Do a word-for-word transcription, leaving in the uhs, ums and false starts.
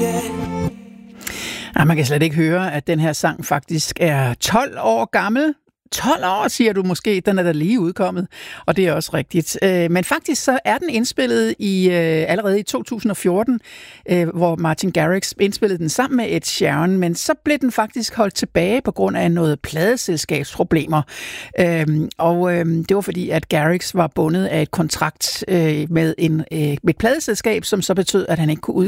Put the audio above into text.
Ja, man kan slet ikke høre, at den her sang faktisk er tolv år gammel. tolv år, siger du måske. Den er da lige udkommet, og det er også rigtigt. Men faktisk så er den indspillet i allerede i to tusind og fjorten, hvor Martin Garrix indspillede den sammen med Ed Sheeran, men så blev den faktisk holdt tilbage på grund af noget pladeselskabsproblemer. Og det var fordi, at Garrix var bundet af et kontrakt med, en, med et pladeselskab, som så betød, at han ikke kunne